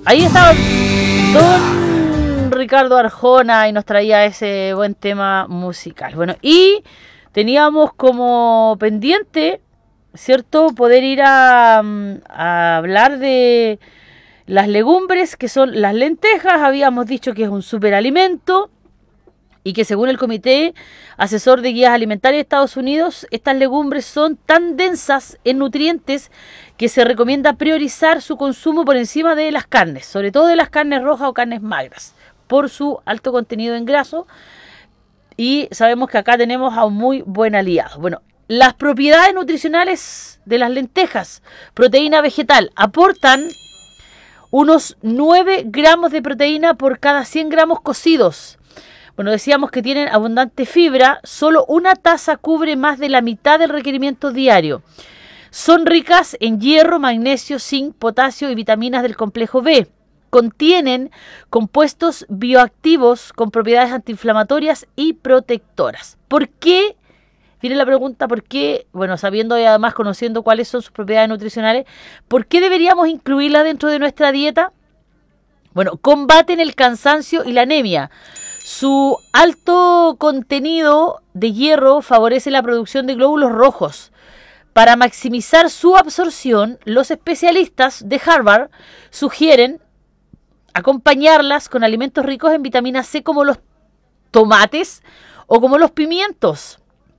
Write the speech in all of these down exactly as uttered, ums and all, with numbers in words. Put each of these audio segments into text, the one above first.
Ahí estaba don Ricardo Arjona y nos traía ese buen tema musical. Bueno, y teníamos como pendiente, ¿cierto?, poder ir a, a hablar de las legumbres, que son las lentejas. Habíamos dicho que es un superalimento y que según el Comité Asesor de Guías Alimentarias de Estados Unidos, estas legumbres son tan densas en nutrientes que se recomienda priorizar su consumo por encima de las carnes, sobre todo de las carnes rojas o carnes magras, por su alto contenido en graso. Y sabemos que acá tenemos a un muy buen aliado. Bueno, las propiedades nutricionales de las lentejas, proteína vegetal, aportan unos nueve gramos de proteína por cada cien gramos cocidos. Bueno, decíamos que tienen abundante fibra, solo una taza cubre más de la mitad del requerimiento diario. Son ricas en hierro, magnesio, zinc, potasio y vitaminas del complejo B. Contienen compuestos bioactivos con propiedades antiinflamatorias y protectoras. ¿Por qué? Viene la pregunta, ¿por qué? Bueno, sabiendo y además conociendo cuáles son sus propiedades nutricionales, ¿por qué deberíamos incluirlas dentro de nuestra dieta? Bueno, combaten el cansancio y la anemia. Su alto contenido de hierro favorece la producción de glóbulos rojos. Para maximizar su absorción, los especialistas de Harvard sugieren acompañarlas con alimentos ricos en vitamina C como los tomates o como los pimientos.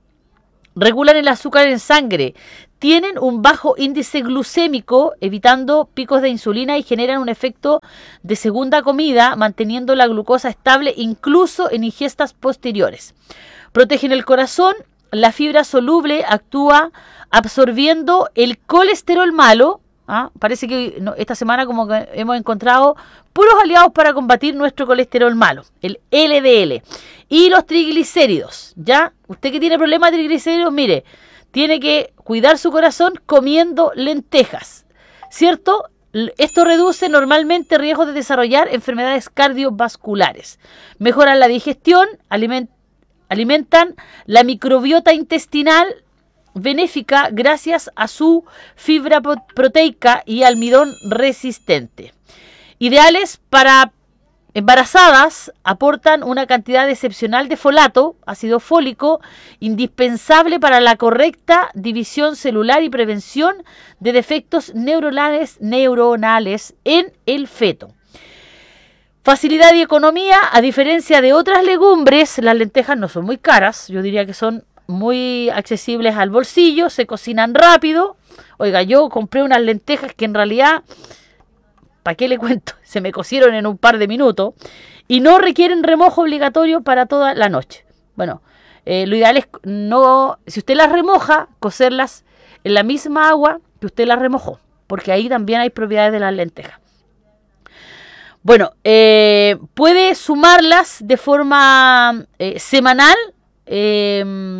Regulan el azúcar en sangre, tienen un bajo índice glucémico, evitando picos de insulina, y generan un efecto de segunda comida, manteniendo la glucosa estable incluso en ingestas posteriores. Protegen el corazón, la fibra soluble actúa absorbiendo el colesterol malo. ¿Ah? Parece que no, esta semana como que hemos encontrado puros aliados para combatir nuestro colesterol malo, el L D L, y los triglicéridos. ¿Ya? Usted que tiene problemas de triglicéridos, mire, tiene que cuidar su corazón comiendo lentejas, ¿cierto? Esto reduce normalmente riesgos de desarrollar enfermedades cardiovasculares, mejoran la digestión, aliment- alimentan la microbiota intestinal benéfica gracias a su fibra proteica y almidón resistente. Ideales para embarazadas, aportan una cantidad excepcional de folato, ácido fólico, indispensable para la correcta división celular y prevención de defectos neuronales, neuronales en el feto. Facilidad y economía. A diferencia de otras legumbres, las lentejas no son muy caras, yo diría que son muy accesibles al bolsillo, se cocinan rápido. Oiga, yo compré unas lentejas que en realidad, ¿para qué le cuento? Se me cocieron en un par de minutos y no requieren remojo obligatorio para toda la noche. Bueno, eh, lo ideal es no, si usted las remoja, cocerlas en la misma agua que usted las remojó, porque ahí también hay propiedades de las lentejas. Bueno, eh, puede sumarlas de forma eh, semanal Eh,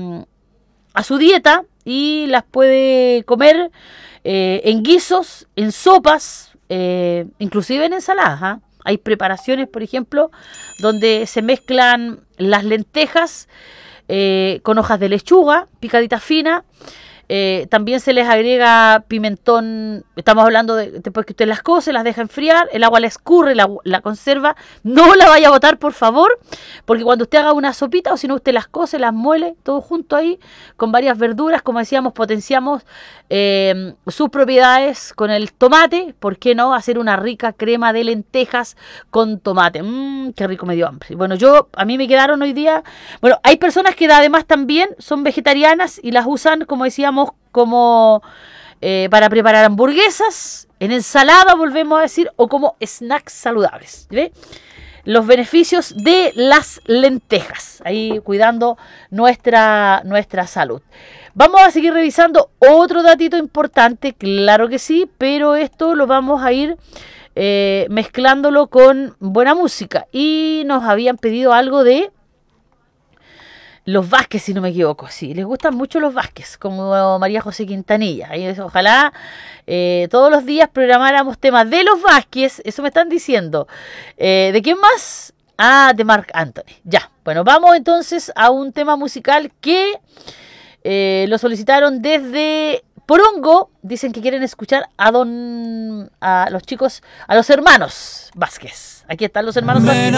a su dieta y las puede comer eh, en guisos, en sopas, eh, inclusive en ensaladas. ¿eh? Hay preparaciones, por ejemplo, donde se mezclan las lentejas eh, con hojas de lechuga, picaditas finas. Eh, también se les agrega pimentón. Estamos hablando de después que usted las cose, las deja enfriar, el agua la escurre, la, la conserva. No la vaya a botar, por favor, porque cuando usted haga una sopita, o si no, usted las cose, las muele, todo junto ahí, con varias verduras. Como decíamos, potenciamos eh, sus propiedades con el tomate. ¿Por qué no hacer una rica crema de lentejas con tomate? Mmm, qué rico, me dio hambre. Bueno, yo, a mí me quedaron hoy día. Bueno, hay personas que además también son vegetarianas y las usan, como decíamos, como eh, para preparar hamburguesas, en ensalada, volvemos a decir, o como snacks saludables. ¿Ve? Los beneficios de las lentejas, ahí cuidando nuestra, nuestra salud. Vamos a seguir revisando otro datito importante, claro que sí, pero esto lo vamos a ir eh, mezclándolo con buena música. Y nos habían pedido algo de los Vázquez, si no me equivoco. Sí, les gustan mucho los Vázquez, como María José Quintanilla. Y eso, ojalá eh, todos los días programáramos temas de los Vázquez. Eso me están diciendo. Eh, ¿De quién más? Ah, de Marc Anthony. Ya, bueno, vamos entonces a un tema musical que eh, lo solicitaron desde Porongo dicen que quieren escuchar a don a los chicos, a los hermanos Vázquez. Aquí están los hermanos Vázquez.